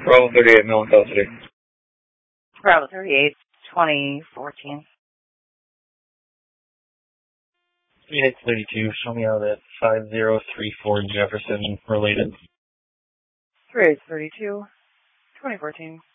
Bravo 38, Mill and Custody. Bravo 38, 2014. Phoenix 32, show me out at 5034 Jefferson related. 3832, 2014.